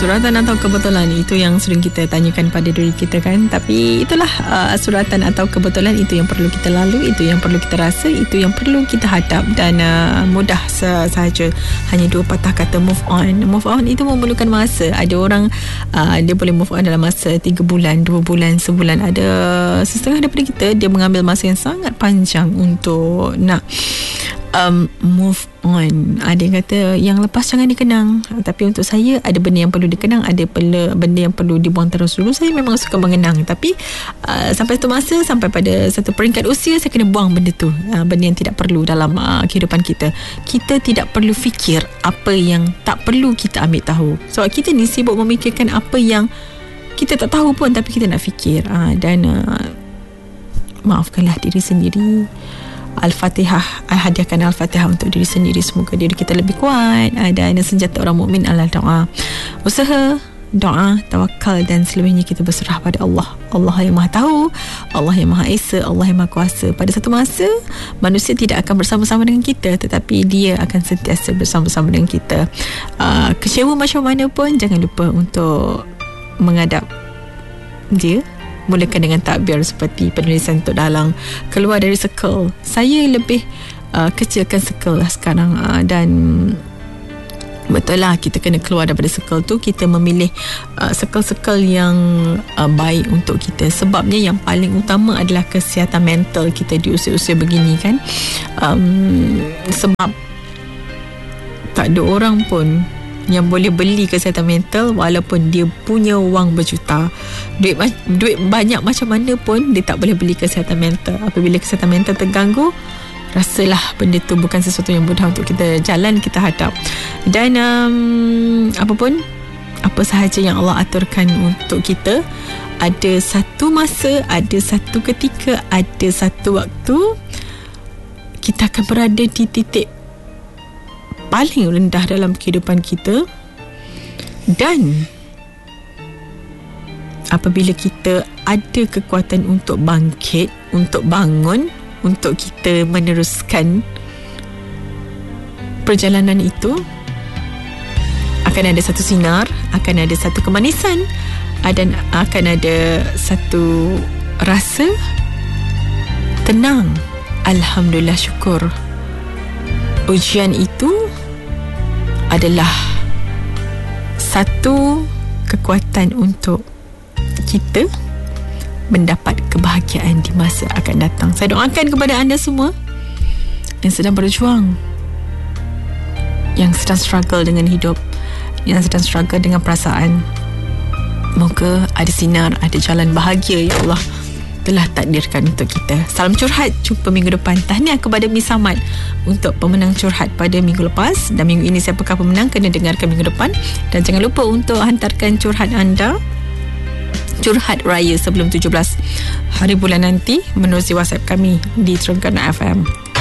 suratan atau kebetulan, itu yang sering kita tanyakan pada diri kita kan. Tapi itulah suratan atau kebetulan, itu yang perlu kita lalui, itu yang perlu kita rasa, itu yang perlu kita hadap. Dan mudah sahaja, hanya 2 patah kata move on. Move on itu memerlukan masa. Ada orang dia boleh move on dalam masa 3 bulan, 2 bulan, sebulan. Ada setengah daripada kita, dia mengambil masa yang sangat panjang untuk nak move on. Ada yang kata yang lepas jangan dikenang, tapi untuk saya ada benda yang perlu dikenang, ada benda yang perlu dibuang terus dulu. Saya memang suka mengenang, tapi sampai satu masa, sampai pada satu peringkat usia, saya kena buang benda tu, benda yang tidak perlu dalam kehidupan kita. Kita tidak perlu fikir apa yang tak perlu kita ambil tahu. Sebab kita ni sibuk memikirkan apa yang kita tak tahu pun, tapi kita nak fikir. Dan maafkanlah diri sendiri. Al-Fatihah, hadiahkan Al-Fatihah untuk diri sendiri. Semoga diri kita lebih kuat. Dan senjata orang mukmin adalah doa. Usaha, doa, tawakal, dan selebihnya kita berserah pada Allah. Allah yang Maha Tahu, Allah yang Maha Esa, Allah yang Maha Kuasa. Pada satu masa manusia tidak akan bersama-sama dengan kita, tetapi Dia akan sentiasa bersama-sama dengan kita. Kecewa macam mana pun, jangan lupa untuk menghadap Dia. Mulakan dengan takbir seperti penulisan Tok Dalang. Keluar dari circle. Saya lebih kecilkan circle lah sekarang. Dan betul lah, kita kena keluar daripada circle tu. Kita memilih circle-circle yang baik untuk kita. Sebabnya yang paling utama adalah kesihatan mental kita di usia-usia begini kan. Sebab tak ada orang pun yang boleh beli kesihatan mental walaupun dia punya wang berjuta. Duit banyak macam mana pun, dia tak boleh beli kesihatan mental. Apabila kesihatan mental terganggu, rasalah benda tu bukan sesuatu yang mudah untuk kita jalan, kita hadap. Dan apa sahaja yang Allah aturkan untuk kita, ada satu masa, ada satu ketika, ada satu waktu kita akan berada di titik paling rendah dalam kehidupan kita. Dan apabila kita ada kekuatan untuk bangkit, untuk bangun, untuk kita meneruskan perjalanan itu, akan ada satu sinar, akan ada satu kemanisan, dan akan ada satu rasa tenang. Alhamdulillah, syukur. Ujian itu adalah satu kekuatan untuk kita mendapat kebahagiaan di masa akan datang. Saya doakan kepada anda semua yang sedang berjuang, yang sedang struggle dengan hidup, yang sedang struggle dengan perasaan. Moga ada sinar, ada jalan bahagia ya Allah telah takdirkan untuk kita. Salam curhat, jumpa minggu depan. Tahniah kepada Miss Samad untuk pemenang curhat pada minggu lepas. Dan minggu ini siapakah pemenang, kena dengarkan minggu depan. Dan jangan lupa untuk hantarkan curhat anda, curhat raya sebelum 17 hari bulan nanti, menerusi WhatsApp kami di Terengganu FM.